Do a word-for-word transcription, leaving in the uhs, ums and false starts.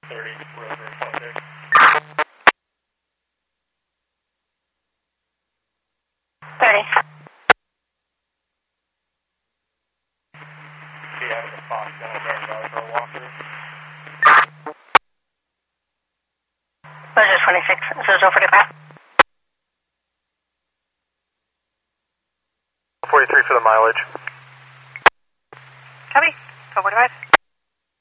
thirty, Rover, twenty-six. thirty. Do you have a Fox one oh for a walker? Roger twenty-six, Zozo forty-five. forty-three for the mileage. Copy, twelve forty-five.